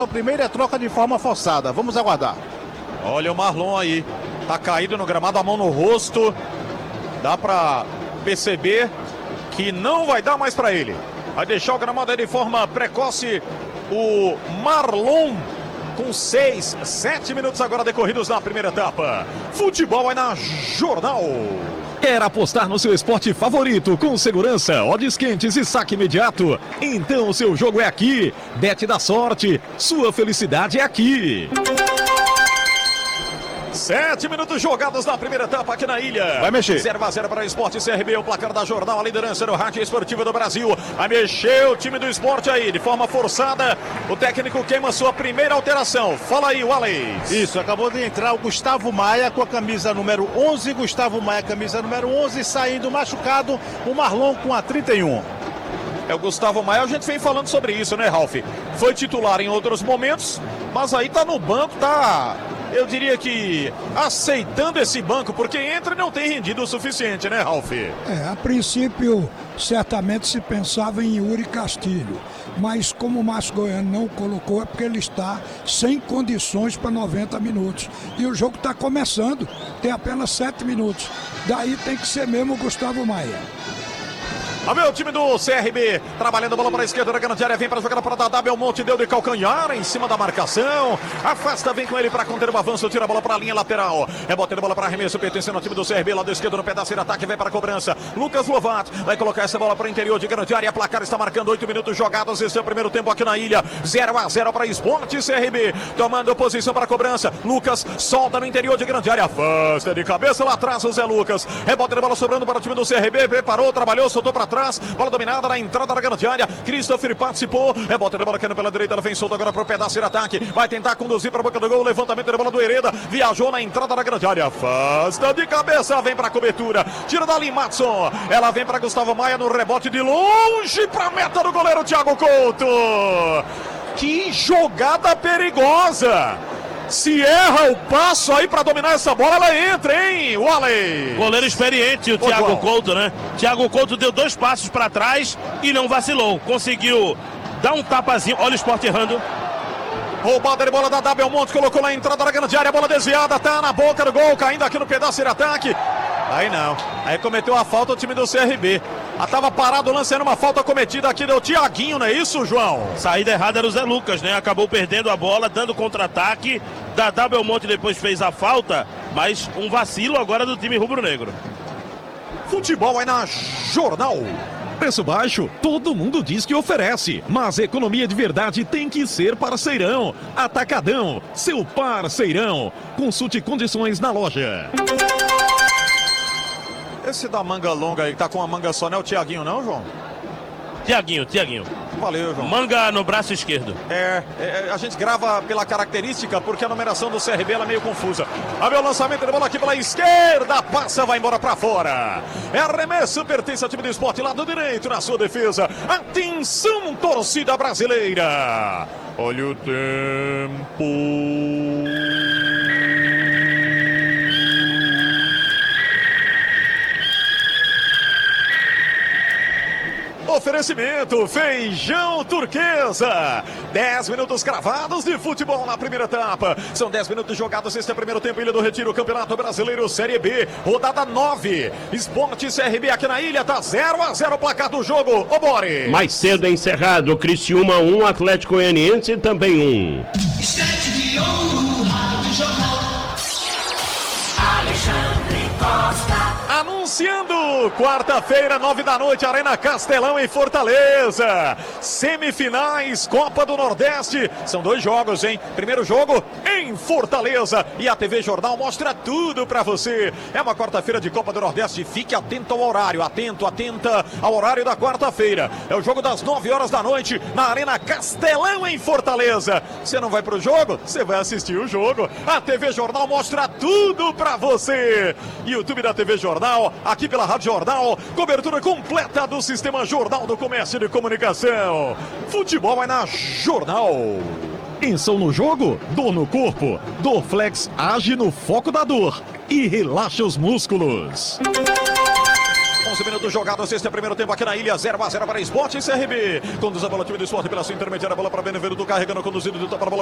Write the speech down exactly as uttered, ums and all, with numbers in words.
A primeira é troca de forma forçada. Vamos aguardar. Olha o Marlon aí. Tá caído no gramado, a mão no rosto. Dá pra perceber que não vai dar mais pra ele. Vai deixar o gramado aí de forma precoce. O Marlon com seis, sete minutos agora decorridos na primeira etapa. Futebol é na Jornal. Quer apostar no seu esporte favorito com segurança, odds quentes e saque imediato? Então o seu jogo é aqui. Bet da sorte. Sua felicidade é aqui. Sete minutos jogados na primeira etapa aqui na ilha. Vai mexer. zero a zero para o Esporte C R B, o placar da Jornal, a liderança do rádio esportivo do Brasil. Vai mexer o time do esporte aí, de forma forçada. O técnico queima sua primeira alteração. Fala aí, Wallace. Isso, acabou de entrar o Gustavo Maia com a camisa número onze. Gustavo Maia, camisa número onze, saindo machucado. O Marlon com a trinta e um. É o Gustavo Maia, a gente vem falando sobre isso, né, Ralf? Foi titular em outros momentos, mas aí tá no banco, tá... Eu diria que aceitando esse banco, porque entra e não tem rendido o suficiente, né, Ralf? É, a princípio, certamente se pensava em Yuri Castilho. Mas como o Márcio Goiano não colocou, é porque ele está sem condições para noventa minutos. E o jogo está começando, tem apenas sete minutos. Daí tem que ser mesmo o Gustavo Maia. A meu time do C R B, trabalhando a bola para a esquerda da grande área, vem para jogar para Dadá, Belmonte, deu de calcanhar em cima da marcação, afasta, vem com ele para conter o avanço, tira a bola para a linha lateral, é botando a bola para arremesso, pertencendo ao time do C R B, lado esquerdo no pedaço de ataque, vem para a cobrança, Lucas Lovato, vai colocar essa bola para o interior de grande área, a placar está marcando oito minutos jogados, esse é o primeiro tempo aqui na ilha, zero a zero para Esporte C R B, tomando posição para a cobrança, Lucas solta no interior de grande área, afasta de cabeça lá atrás o Zé Lucas, rebote de bola sobrando para o time do C R B, preparou, trabalhou, soltou para trás, bola dominada na entrada da grande área, Christopher participou, é bota de bola caindo pela direita, ela vem solta agora para o pedaço de ataque, vai tentar conduzir para a boca do gol, levantamento de bola do Hereda, viajou na entrada da grande área, afasta de cabeça, vem para a cobertura, tira dali Matson, ela vem para Gustavo Maia no rebote de longe para a meta do goleiro Thiago Couto, que jogada perigosa! Se erra o passo aí pra dominar essa bola, ela entra, hein, Wallace? Goleiro experiente, o Thiago João. Couto, né? Thiago Couto deu dois passos pra trás e não vacilou. Conseguiu dar um tapazinho. Olha o Sport errando. Roubada de bola da W Belmonte, colocou na entrada da grande área, bola desviada, tá na boca do gol, caindo aqui no pedaço de ataque. Aí não, aí cometeu a falta o time do C R B. Ah, tava parado lançando uma falta cometida aqui, deu Thiaguinho, não é isso, João? Saída errada era o Zé Lucas, né? Acabou perdendo a bola, dando contra-ataque. Dadá Belmonte depois fez a falta, mas um vacilo agora do time rubro-negro. Futebol aí na Jornal. Preço baixo, todo mundo diz que oferece, mas economia de verdade tem que ser parceirão. Atacadão, seu parceirão. Consulte condições na loja. Esse da manga longa aí, que tá com a manga só, não é o Thiaguinho não, João? Thiaguinho, Thiaguinho. Valeu, João. Manga no braço esquerdo. É, é, a gente grava pela característica, porque a numeração do C R B ela é meio confusa. A meu lançamento de bola aqui pela esquerda, passa, vai embora pra fora. É arremesso, pertence ao time do esporte, lado direito na sua defesa. Atenção, torcida brasileira. Olha o tempo. Oferecimento Feijão Turquesa. dez minutos cravados de futebol na primeira etapa. São dez minutos jogados. Este é o primeiro tempo. Ilha do Retiro, Campeonato Brasileiro Série B. Rodada nove. Esporte C R B aqui na ilha. Tá zero a zero o placar do jogo. Ô, Bore. Mais cedo é encerrado. Criciúma um, Atlético Goianiense também um. Estante de ouro, Rádio Jornal. Alexandre Costa. Anunciando, quarta-feira, nove da noite, Arena Castelão em Fortaleza. Semifinais, Copa do Nordeste. São dois jogos, hein? Primeiro jogo em Fortaleza. E a T V Jornal mostra tudo pra você. É uma quarta-feira de Copa do Nordeste. Fique atento ao horário. Atento, atenta ao horário da quarta-feira. É o jogo das nove horas da noite na Arena Castelão em Fortaleza. Você não vai pro jogo? Você vai assistir o jogo. A T V Jornal mostra tudo pra você. YouTube da T V Jornal, aqui pela Rádio Jornal, cobertura completa do Sistema Jornal do Comércio e de Comunicação. Futebol é na Jornal. Tensão no jogo? Dor no corpo? Dorflex age no foco da dor e relaxa os músculos. onze minutos jogados. Este é o primeiro tempo aqui na ilha. zero a zero para Sport e C R B. Conduz a bola, time do Sport pela sua intermediária. Bola para Benevenuto, carregando, conduzido de topa a bola.